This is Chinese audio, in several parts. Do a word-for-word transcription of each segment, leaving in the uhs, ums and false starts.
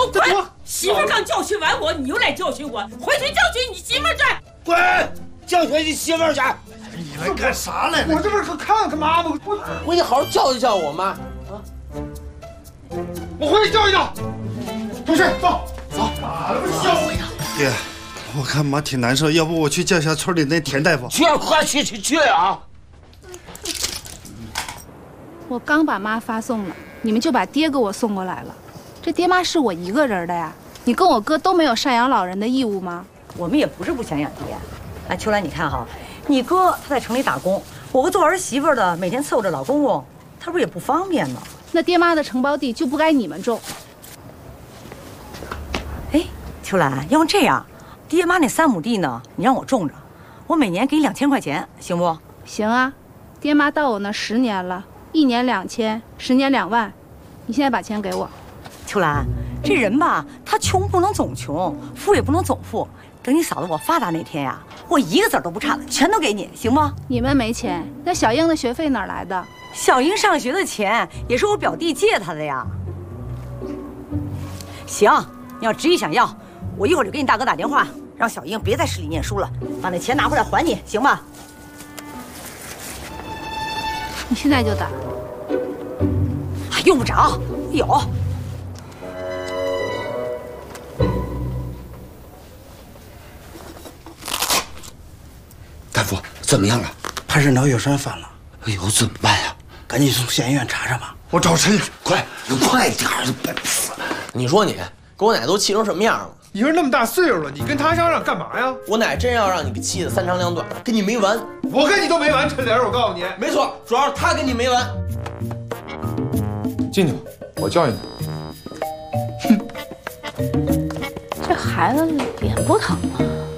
我滚！媳妇刚教训完我，你又来教训我，回去教训你媳妇去！ 滚！教训你媳妇去！ 你来干啥来了？我这不是看看妈吗？我回去好好教育教育我妈啊！ 我回去教育教。同事，走走。咋了？教育他。 爹，我看妈挺难受，要不我去叫下村里那田大夫。 去，快去去去啊！ 我刚把妈发送了，你们就把爹给我送过来了。这爹妈是我一个人的呀，你跟我哥都没有赡养老人的义务吗？ 我们也不是不想养爹。哎，秋兰，你看哈，你哥他在城里打工，我个做儿媳妇的每天伺候着老公公，他不是也不方便吗？ 那爹妈的承包地就不该你们种。 哎，秋兰，要不这样，爹妈那三亩地呢，你让我种着，我每年给你两千块钱，行不？ 行啊，爹妈到我那十年了，一年两千，十年两万，你现在把钱给我。 秋兰，这人吧，他穷不能总穷，富也不能总富。等你嫂子我发达那天呀，我一个子儿都不差的，全都给你，行吗？ 你们没钱，那小英的学费哪儿来的？ 小英上学的钱也是我表弟借她的呀。行，你要执意想要，我一会儿就给你大哥打电话，让小英别在市里念书了，把那钱拿回来还你，行吗？ 你现在就打。 还用不着，有。 大夫，怎么样了？ 潘肾脑血栓犯了。 哎呦，怎么办呀？ 赶紧送县医院查查吧。 我找陈去， 快，快点儿！笨死！你说你给我奶都气成什么样了？ 你说那么大岁数了，你跟他商量干嘛呀？ 我奶真要让你给气得三长两短的，跟你没完。 我跟你都没完，陈玲，我告诉你， 没错，主要是他跟你没完。 进去吧，我教育你。 哼，这孩子脸不疼吗？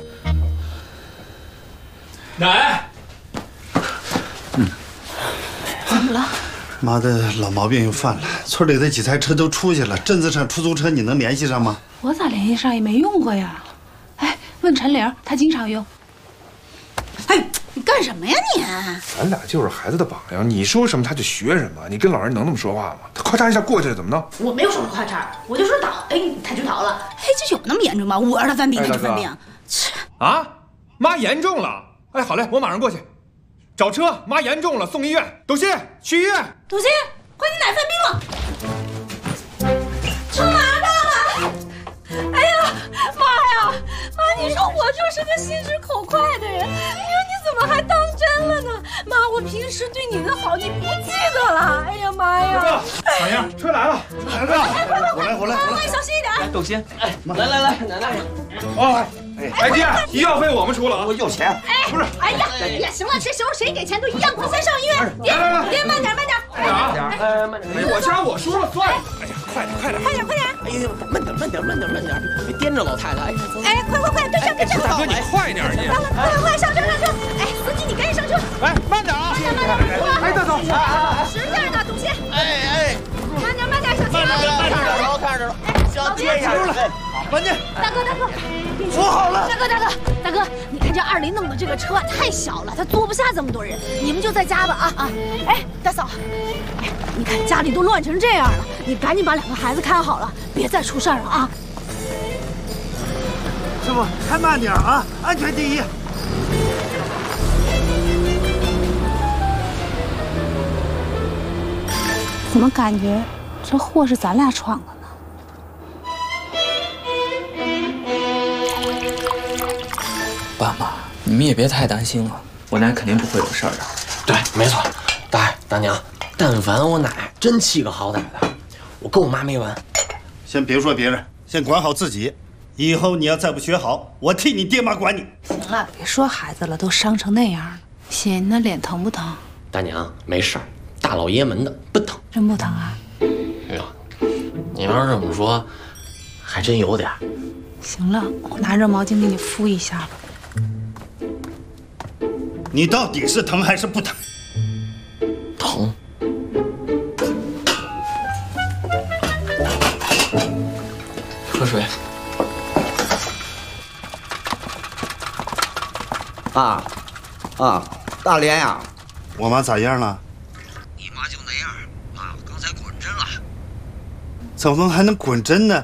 奶， 嗯， 怎么了？ 妈的老毛病又犯了，村里的几台车都出去了，镇子上出租车你能联系上吗？ 我咋联系上也没用过呀？哎，问陈玲，她经常用。 哎，你干什么呀你？ 咱俩就是孩子的榜样，你说什么他就学什么，你跟老人能那么说话吗？他咔嚓一下过去了，怎么弄？ 我没有说咔嚓，我就说倒，哎，他就倒了。哎，这有那么严重吗？我让他犯病他就犯病。切！ 啊，妈严重了。哎，好嘞，我马上过去，找车。妈严重了，送医院。董卿，去医院。 董卿，快，你奶犯病了。出麻到了！哎呀，妈呀，妈，你说我就是个心直口快的人，你说你怎么还当真了呢？妈，我平时对你的好你不记得了？哎呀妈呀！ 小英，车来了，来了！ 哎，快快快！ 我来，我来，我来， 小心一点。 董卿，哎，来来来，奶奶。 哦，哎爹，医药费我们出了啊！ 我有钱。 哎， 不是， 哎呀，哎呀，行了，这时候谁给钱都一样，快先上医院。爹，爹，慢点，慢点， 慢点啊！ 哎，慢点。 哎，我家我说了算。哎呀，快点，快点， 快点，快点！ 哎呦，慢点，慢点，慢点，慢点，别颠着老太太。 哎，快快快，跟上，跟上！ 大哥，你快点你！ 快快快，上车上车！哎，司机你赶紧上车！ 哎，慢点啊！ 慢点慢点！ 哎，大嫂， 使劲呢，董卿！ 哎哎， 慢点慢点，小心！ 慢点，慢点，我看着了。小接一下， 好，慢点。 大哥大哥， 扶好了。 大哥大哥大哥，你看这二林弄的这个车太小了，他坐不下这么多人，你们就在家吧啊啊！哎，大嫂，哎，你看家里都乱成这样了，你赶紧把两个孩子看好了，别再出事儿了啊！ 师傅，开慢点啊，安全第一。 怎么感觉这祸是咱俩闯的呢？ 爸妈，你们也别太担心了，我奶肯定不会有事儿的。 对，没错，大爷大娘，但凡我奶真气个好歹的，我跟我妈没完。 先别说别人，先管好自己。以后你要再不学好，我替你爹妈管你。 行了，别说孩子了，都伤成那样了。欣，那脸疼不疼？ 大娘没事儿，大老爷们的不疼。 真不疼啊？ 哎呦，你要是这么说，还真有点。 行了，我拿热毛巾给你敷一下吧。 你到底是疼还是不疼？ 疼。 喝水。 啊啊，大连呀， 我妈咋样了？ 你妈就那样啊，刚才滚针了。 怎么还能滚针呢？